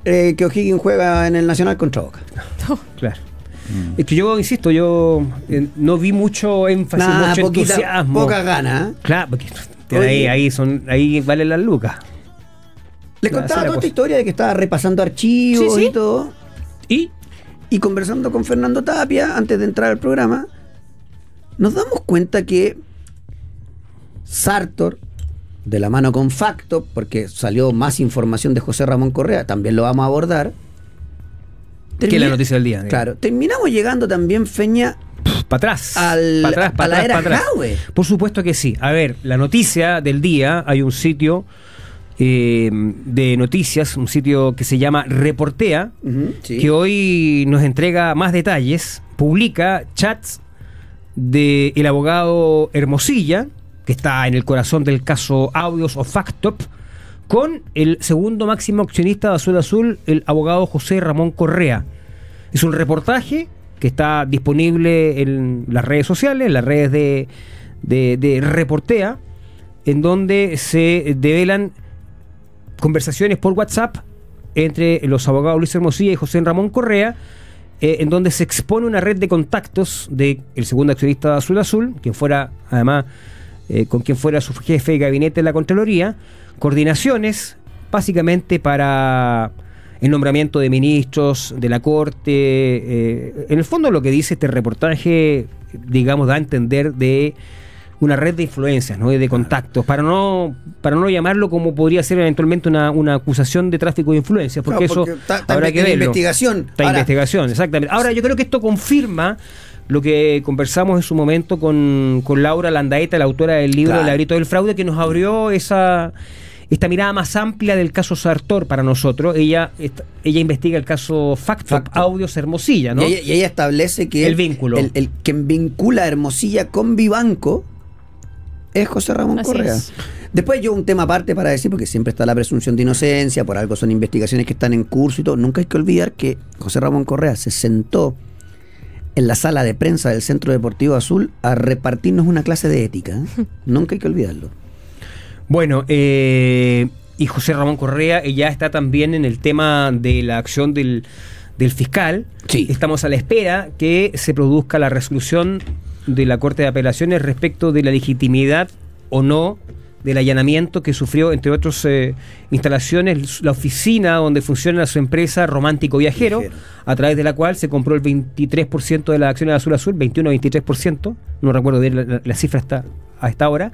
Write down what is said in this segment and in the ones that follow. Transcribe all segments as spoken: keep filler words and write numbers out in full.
eh, que O'Higgins juega en el Nacional contra Boca. No. Claro. Mm. Es que yo, insisto, yo eh, no vi mucho énfasis, nah, mucho poquita, entusiasmo. Poca gana. ¿eh? Claro, porque ahí, ahí, son, ahí valen las lucas. Les contaba toda esta historia de que estaba repasando archivos sí, sí. y todo. ¿Y? Y conversando con Fernando Tapia antes de entrar al programa, nos damos cuenta que Sartor, de la mano con Facto, porque salió más información de José Ramón Correa, también lo vamos a abordar. ¿Qué es la noticia del día? Claro, terminamos llegando también, Feña, para atrás, al, pa atrás, pa a la atrás, era pa atrás. Jadwe. Por supuesto que sí. A ver, la noticia del día, hay un sitio eh, de noticias, un sitio que se llama Reportea, uh-huh, sí. que hoy nos entrega más detalles, publica chats del abogado Hermosilla, que está en el corazón del caso Audios o Factop, con el segundo máximo accionista de Azul Azul, el abogado José Ramón Correa. Es un reportaje que está disponible en las redes sociales, en las redes de, de, de Reportea, en donde se develan conversaciones por WhatsApp entre los abogados Luis Hermosilla y José Ramón Correa, eh, en donde se expone una red de contactos del segundo accionista de Azul Azul, quien fuera, además, eh, con quien fuera su jefe de gabinete en la Contraloría, coordinaciones, básicamente para el nombramiento de ministros de la Corte. Eh, en el fondo lo que dice este reportaje, digamos, da a entender de una red de influencias, ¿no? Y de contactos, para no para no llamarlo como podría ser eventualmente una, una acusación de tráfico de influencias, porque, no, porque eso ta, ta habrá que verlo. Investigación. Está investigación, exactamente. Ahora, yo creo que esto confirma lo que conversamos en su momento con, con Laura Landaeta, la autora del libro claro. El laberinto del fraude, que nos abrió esa esta mirada más amplia del caso Sartor para nosotros. Ella esta, ella investiga el caso Facto, Facto. Audios Hermosilla, ¿no? Y ella, y ella establece que el vínculo. El, el quien vincula a Hermosilla con Vivanco es José Ramón Así Correa. Es. Después yo un tema aparte para decir, porque siempre está la presunción de inocencia, por algo son investigaciones que están en curso y todo. Nunca hay que olvidar que José Ramón Correa se sentó en la sala de prensa del Centro Deportivo Azul a repartirnos una clase de ética. ¿eh? Nunca hay que olvidarlo. Bueno, eh, y José Ramón Correa ya está también en el tema de la acción del, del fiscal. Sí. Estamos a la espera que se produzca la resolución de la Corte de Apelaciones respecto de la legitimidad o no del allanamiento que sufrió, entre otras eh, instalaciones, la oficina donde funciona su empresa Romántico Viajero, Viajero, a través de la cual se compró el veintitrés por ciento de las acciones de Azul Azul, veintiuno o veintitrés por ciento, no recuerdo bien la, la, la cifra hasta, a esta hora,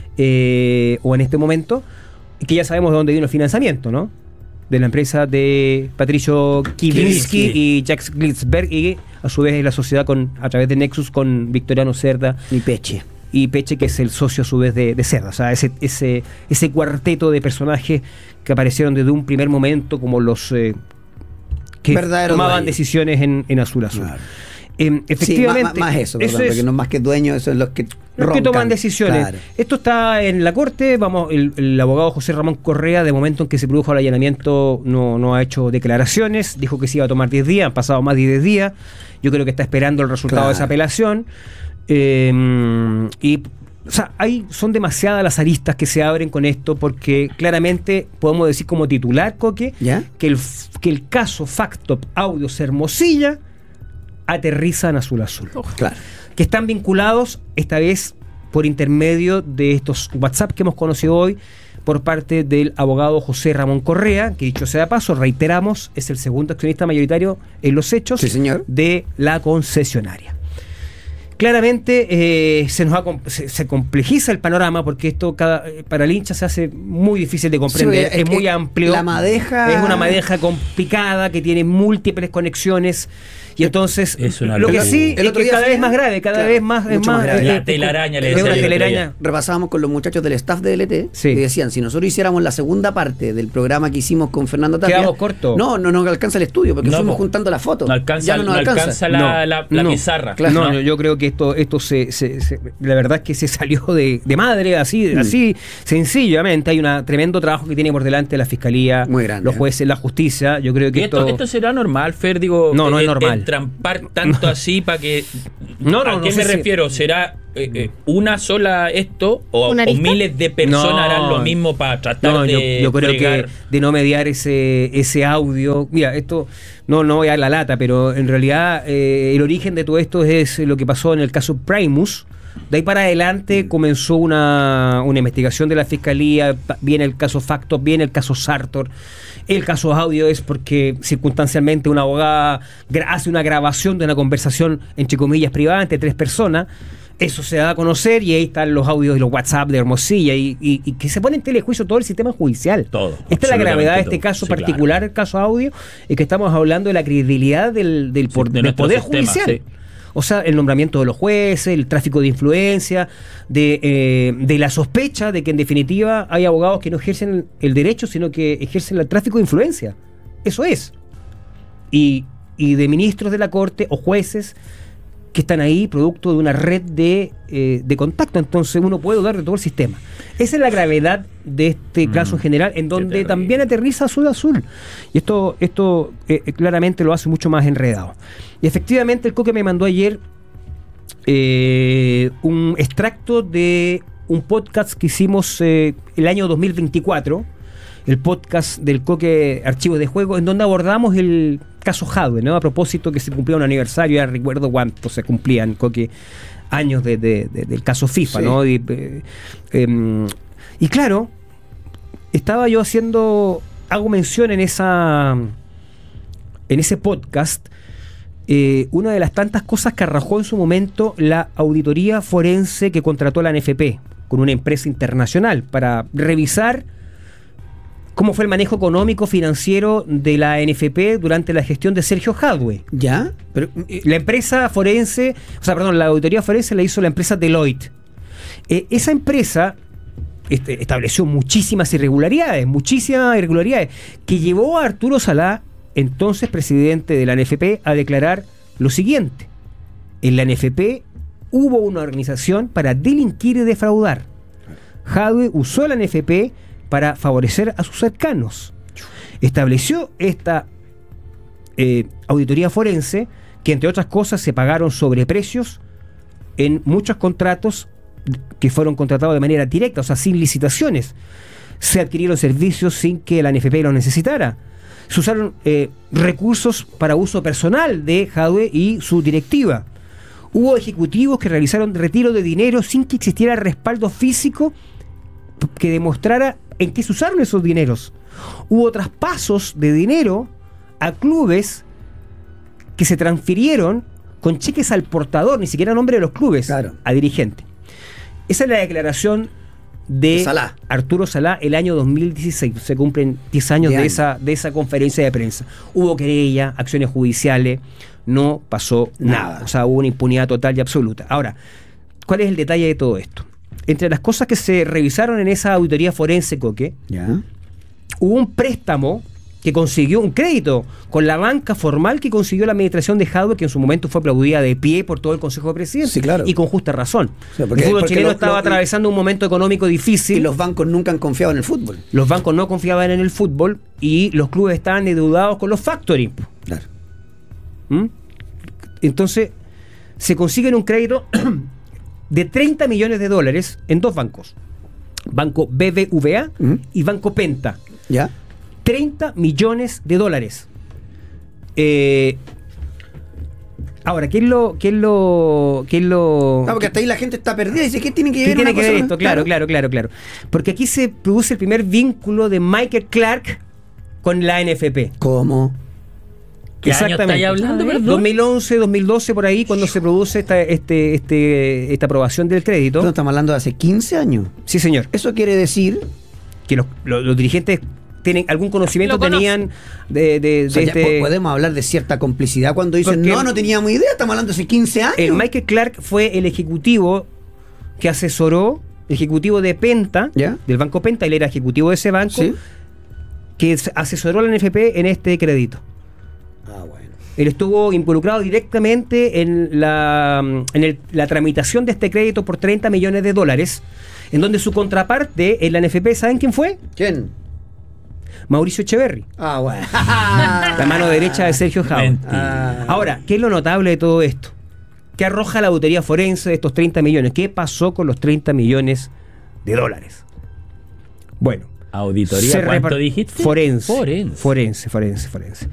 eh, o en este momento, que ya sabemos de dónde vino el financiamiento, ¿no? De la empresa de Patricio Kivinsky y Jacques Glitzberg, y a su vez la sociedad con a través de Nexus con Victoriano Cerda y Peche. Y Peche, que es el socio a su vez de, de Cerda. O sea, ese, ese, ese cuarteto de personajes que aparecieron desde un primer momento como los eh, que Verdadero tomaban dueño. decisiones en, en Azul Azul. Claro. Eh, efectivamente, sí, más, más eso, eso es, porque no más que dueños, eso es los que los roncan, que toman decisiones. Claro. Esto está en la corte. Vamos, el, el abogado José Ramón Correa, de momento en que se produjo el allanamiento, no, no ha hecho declaraciones. Dijo que se iba a tomar diez días, han pasado más de diez días. Yo creo que está esperando el resultado claro. de esa apelación. Eh, y o sea, hay, son demasiadas las aristas que se abren con esto, porque claramente podemos decir como titular, Coque, ¿Ya? que el, que el caso Factop Audios Hermosilla aterriza en Azul Azul. Oh, claro. Que están vinculados esta vez por intermedio de estos WhatsApp que hemos conocido hoy por parte del abogado José Ramón Correa, que dicho sea de paso, reiteramos, es el segundo accionista mayoritario en los hechos sí, señor. de la concesionaria. Claramente eh, se nos va, se, se complejiza el panorama, porque esto cada, para el hincha se hace muy difícil de comprender, sí, es, es muy amplio, la madeja... es una madeja complicada que tiene múltiples conexiones. Y entonces, lo que sí es que cada vez más grave, cada claro, vez más... Es más, más grave. La telaraña le decía. Es una telaraña. Repasábamos con los muchachos del staff de L T, sí. y decían, si nosotros hiciéramos la segunda parte del programa que hicimos con Fernando Tapia... Quedamos cortos. No, no nos alcanza el estudio, porque no, fuimos juntando las fotos. No alcanza, ya no nos no alcanza. alcanza la, no, la, la no, pizarra. Claro, no, no, yo creo que esto esto se, se, se la verdad es que se salió de, de madre, así, mm. así sencillamente. Hay un tremendo trabajo que tiene por delante la Fiscalía, muy grande, los jueces, la justicia. Yo creo que esto, esto... esto será normal, Fer, digo... No, no eh, es normal. Entrampar tanto no. así para que... No, no, ¿A no qué sé me si... refiero? ¿Será eh, eh, una sola esto o, ¿Una o lista? miles de personas No. harán lo mismo para tratar No, de yo, yo creo fregar? que de no mediar ese ese audio. Mira, esto no, no voy a dar la lata, pero en realidad eh, el origen de todo esto es lo que pasó en el caso Primus. De ahí para adelante comenzó una, una investigación de la fiscalía, viene el caso Factos, viene el caso Sartor. El caso audio es porque circunstancialmente una abogada gra- hace una grabación de una conversación, entre comillas, privada entre tres personas. Eso se da a conocer y ahí están los audios de los WhatsApp de Hermosilla y, y, y que se pone en telejuicio todo el sistema judicial. Todo, Esta es la gravedad de este todo. caso Sí, particular, claro. el caso audio, es que estamos hablando de la credibilidad del, del, por- de del nuestro Poder sistema, Judicial. sí. O sea, el nombramiento de los jueces, el tráfico de influencia, de, eh, de la sospecha de que en definitiva hay abogados que no ejercen el derecho, sino que ejercen el tráfico de influencia. Eso es. Y, y de ministros de la Corte o jueces que están ahí producto de una red de, eh, de contacto. Entonces uno puede dudar de todo el sistema. Esa es la gravedad de este Mm, caso en general, en donde terrible. también aterriza Azul Azul. Y esto, esto eh, eh, claramente lo hace mucho más enredado. Y efectivamente el Coque me mandó ayer eh, un extracto de un podcast que hicimos eh, el año dos mil veinticuatro, el podcast del Coque Archivos de Juego, en donde abordamos el caso Jadwe, ¿no? A propósito que se cumplía un aniversario, ya recuerdo cuánto se cumplían, Coque, años de, de- de- del caso FIFA, Sí. ¿no? Y, eh, em, y claro, estaba yo haciendo, hago mención en esa en ese podcast, eh, una de las tantas cosas que arrojó en su momento la auditoría forense que contrató la N F P con una empresa internacional para revisar cómo fue el manejo económico financiero de la N F P durante la gestión de Sergio Jadwe. ¿Ya? Pero, eh, La empresa forense, o sea, perdón, la auditoría forense la hizo la empresa Deloitte. Eh, esa empresa este, estableció muchísimas irregularidades, muchísimas irregularidades, que llevó a Arturo Salá, entonces presidente de la N F P, a declarar lo siguiente: en la N F P hubo una organización para delinquir y defraudar. Jadwe usó la N F P para favorecer a sus cercanos. Estableció esta eh, auditoría forense que, entre otras cosas, se pagaron sobreprecios en muchos contratos que fueron contratados de manera directa, o sea, sin licitaciones. Se adquirieron servicios sin que la N F P los necesitara. Se usaron eh, recursos para uso personal de Jadwe y su directiva. Hubo ejecutivos que realizaron retiro de dinero sin que existiera respaldo físico que demostrara en qué se usaron esos dineros. Hubo traspasos de dinero a clubes que se transfirieron con cheques al portador, ni siquiera a nombre de los clubes, Claro. a dirigente. Esa es la declaración de De Salá. Arturo Salá el año dos mil dieciséis. Se cumplen diez años De de, año. esa, de esa conferencia de prensa. Hubo querella, acciones judiciales, no pasó nada. Nada. O sea, hubo una impunidad total y absoluta. Ahora, ¿cuál es el detalle de todo esto? Entre las cosas que se revisaron en esa auditoría forense, Coque, ¿ya? hubo un préstamo que consiguió un crédito con la banca formal que consiguió la administración de Jadwe, que en su momento fue aplaudida de pie por todo el Consejo de Presidentes. Sí, claro. Y con justa razón. O sea, porque- el fútbol porque chileno lo- estaba lo- atravesando un momento económico difícil. Y los bancos nunca han confiado en el fútbol. Los bancos no confiaban en el fútbol y los clubes estaban endeudados con los factoring. Claro. ¿Mm? Entonces, se consiguen un crédito de treinta millones de dólares en dos bancos. Banco B B V A Ujú. y Banco Penta. ¿Ya? treinta millones de dólares. Eh, ahora, ¿qué es lo... ¿Qué es lo... ¿Qué es lo... Ah, porque hasta ahí la gente está perdida y dice, ¿qué tiene que ¿Qué ver tiene una que cosa ver con- esto? Claro, claro, claro, claro. Porque aquí se produce el primer vínculo de Michael Clark con la N F P. ¿Cómo? ¿Qué año estáis hablando, perdón? dos mil once, dos mil doce, por ahí, cuando se produce esta, este, este, esta aprobación del crédito. No, estamos hablando de hace quince años. Sí, señor. Eso quiere decir... Que los, los- los dirigentes tienen algún conocimiento, Lo conocen. tenían de, de, O sea, de ya este... po- podemos hablar de cierta complicidad cuando dicen, Porque no, no teníamos idea, estamos hablando de hace quince años. El Michael Clark fue el ejecutivo que asesoró, ejecutivo de Penta, ¿Ya? del Banco Penta, él era ejecutivo de ese banco, Sí. que asesoró a la N F P en este crédito. Ah, bueno. Él estuvo involucrado directamente en la, en el- la tramitación de este crédito por treinta millones de dólares, en donde su contraparte en la N F P, ¿saben quién fue? ¿Quién? Mauricio Echeverry, Ah, bueno. la mano derecha de Sergio Jadwe. Mentira. Ahora, ¿qué es lo notable de todo esto? ¿Qué arroja la auditoría forense de estos treinta millones? ¿Qué pasó con los treinta millones de dólares? Bueno. ¿Auditoría cuánto repart- dijiste? Forense. Forense. Forense, forense, forense.